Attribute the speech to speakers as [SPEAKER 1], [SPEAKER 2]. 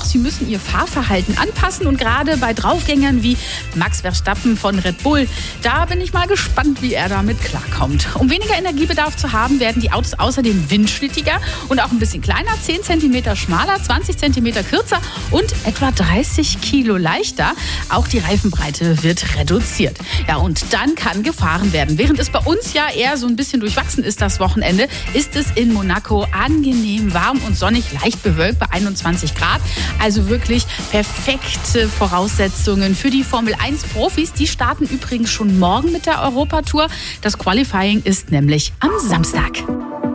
[SPEAKER 1] sie müssen ihr Fahrverhalten anpassen und gerade bei Draufgängern wie Max Verstappen von Red Bull, da bin ich mal gespannt, wie er damit klarkommt. Um weniger Energiebedarf zu haben, werden die Autos außerdem windschnittiger und auch ein bisschen kleiner, 10 cm schmaler, 20 cm kürzer und etwa 30 Kilo leichter. Auch die Reifenbreite wird reduziert. Ja, und dann kann gefahren werden. Während es bei uns ja eher so ein bisschen durchwachsen ist das Wochenende, ist es in Monaco angenehm warm und sonnig, leicht bewölkt bei 21 Grad. Also wirklich perfekte Voraussetzungen für die Formel-1-Profis. Die starten übrigens schon morgen mit der Europatour. Das Qualifying ist nämlich am Samstag.